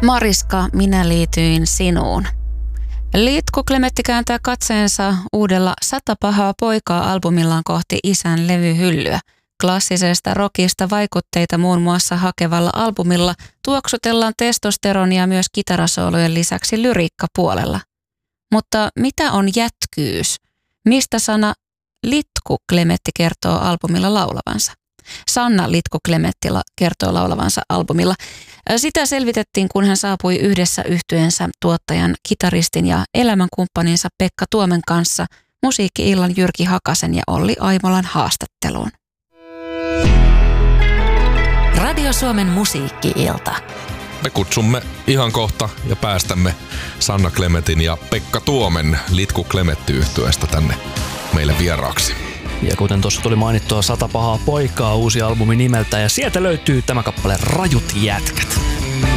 Mariska, minä liityin sinuun. Litku Klemetti kääntää katseensa uudella 100 pahaa poikaa -albumillaan kohti isän levyhyllyä. Klassisesta rockista vaikutteita muun muassa hakevalla albumilla tuoksutellaan testosteronia myös kitarasoolojen lisäksi lyriikkapuolella. Mutta mitä on jätkyys? Mistä sana Litku Klemetti kertoo albumilla laulavansa? Sanna Litku Klemetti kertoo laulavansa albumilla. Sitä selvitettiin, kun hän saapui yhdessä yhtyeensä tuottajan, kitaristin ja elämänkumppaninsa Pekka Tuomen kanssa Musiikki-illan Jyrki Hakasen ja Olli Aimolan haastatteluun. Radio Suomen Musiikki-ilta. Me kutsumme ihan kohta ja päästämme Sanna Klemetin ja Pekka Tuomen Litku Klemetti-yhtyeestä tänne meille vieraaksi. Ja kuten tuossa tuli mainittua 100 pahaa poikaa, uusi albumi nimeltä, ja sieltä löytyy tämä kappale Rajut jätkät.